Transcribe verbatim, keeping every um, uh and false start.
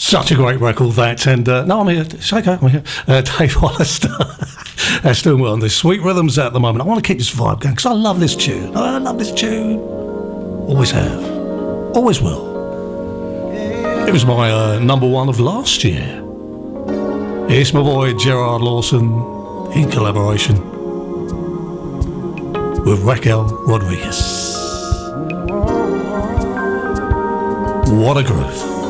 Such a great record, that. And uh, no, I'm here. It's okay. I'm here. Uh, Dave Hollister. That's doing well on this. Sweet Rhythms at the moment. I want to keep this vibe going because I love this tune. I love this tune. Always have. Always will. It was my uh, number one of last year. It's my boy Gerard Lawson in collaboration with Raquel Rodriguez. What a groove.